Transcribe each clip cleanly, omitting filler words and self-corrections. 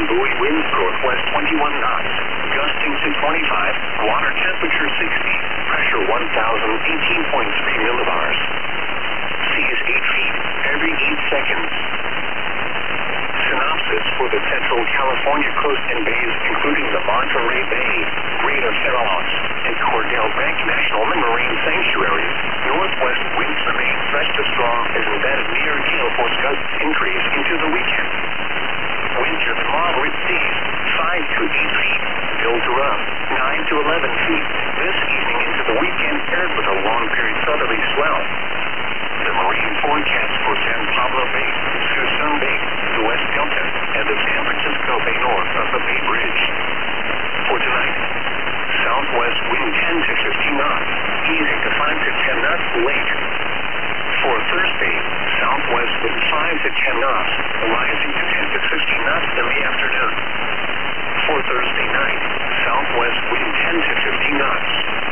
buoy winds northwest 21 knots, gusting to 25, water temperature 60, pressure 1,018.3 millibars. Seas 8 feet every 8 seconds. Synopsis for the Central California coast and bays, including the Monterey Bay, Greater Farallones, and Cordell Bank National Marine Sanctuaries. Northwest winds remain fresh to strong as embedded near gale force gusts increase into the weekend. Winds are the moderate seas, 5 to 8 feet, still to rough, 9 to 11 feet. This evening into the weekend paired with a long period southerly swell. The marine forecast for San Pablo Bay, Suisun Bay, the West Delta, and the San Francisco Bay north of the Bay Bridge. For tonight, southwest wind 10 to 15 knots, easing to 5 to 10 knots late. For Thursday, southwest wind 5 to 10 knots, rising to 10 to 15 knots in the afternoon. For Thursday night, southwest wind 10 to 15 knots.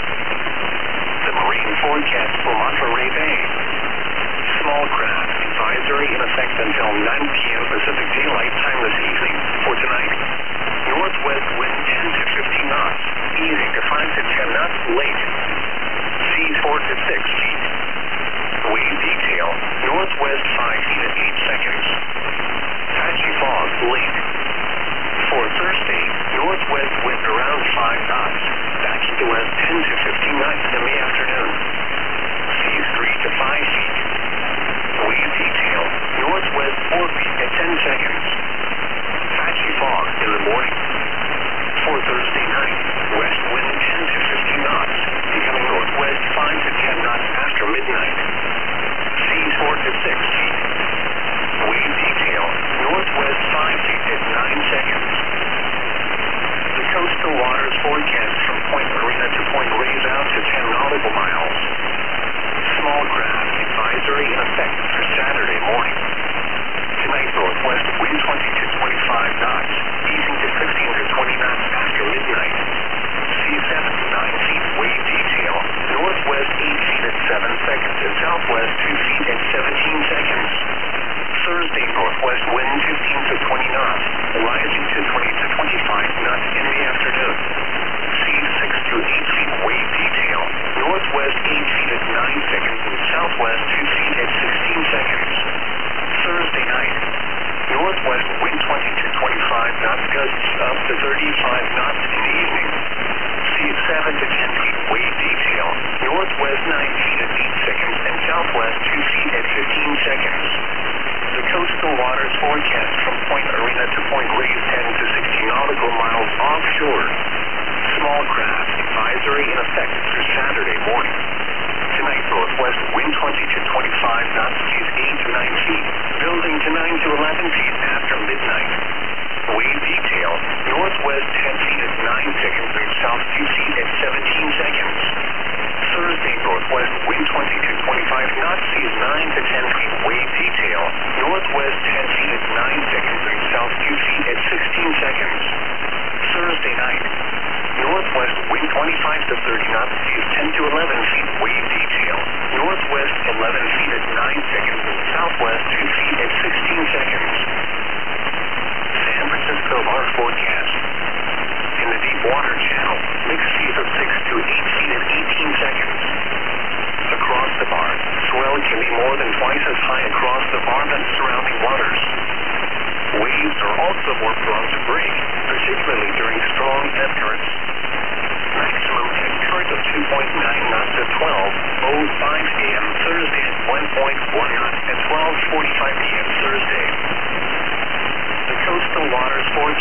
The marine forecast for Monterey Bay. Small craft advisory in effect until 9 p.m. Pacific Daylight Time this evening. For tonight, northwest wind 10 to 15 knots, easing to 5 to 10 knots late. Seas 4 to 6 feet. Wave detail, northwest 5 feet at 8 seconds. Patchy fog late. For Thursday, northwest wind around 5 knots, back to west 10 to 15 knots in the afternoon. Seas 3 to 5 feet. Wave detail, northwest 4 feet at 10 seconds. Patchy fog in the morning. For Thursday night, west wind 10 to 15 knots, becoming northwest 5 to 10 knots after midnight. Seas 4 to 6 feet. Wave detail, northwest 5 feet at 9 seconds. The coastal waters forecast from Point Marina to Point Reyes out to 10 nautical miles. Small craft advisory in effect for Saturday morning. Tonight, northwest wind 20 to 25 knots, easing to 15 to 20 knots after midnight. Seas 7 to 9 feet. Wave detail, northwest 8 feet at 7 seconds and southwest 2 feet at 17 seconds. Thursday, northwest wind 15 to 20 knots, rising to 20 to 25 knots in the afternoon. Seas 6 to 8 feet. Wave detail, northwest 8 feet at 9 seconds and southwest 2 feet at 16 seconds. Thursday night, northwest wind 20 to 25 knots, gusts up to 35 knots in the evening. Seas 7 to 10 feet. Wave detail, northwest 9 feet at 8 seconds and southwest 2 feet at 15 seconds. The coastal waters forecast from Point Arena to Point Reyes 10 to 60 nautical miles offshore. Small craft advisory in effect through Saturday morning. Tonight, northwest wind 20 to 25 knots, seas 8 to 9 feet, building to 9 to 11 feet after midnight. Wave detail, northwest 10 feet at 9 seconds and south 2 feet at 17 seconds. Thursday, northwest wind 20 to 25 knots, seas 9 to 10 feet. Wave detail, northwest 10 feet at 9 seconds and south 2 feet at 16 seconds. Thursday night, northwest wind 25 to 30 knots, seas 10 to 11 feet. Wave detail, northwest 11 feet at 9 seconds and southwest 2 feet at 16 seconds. San Francisco bar forecast. In the deep water channel, mixed seas of 6 to 8 feet at 18 seconds. Across the bar, swell can be more than twice as high across the bar than surrounding waters. Waves are also more prone to break, particularly during strong ebb currents. Maximum ebb current of 2.9 knots at 12:05 a.m. Thursday and 1.1 knots at 12:45 p.m. Thursday. The coastal waters forecast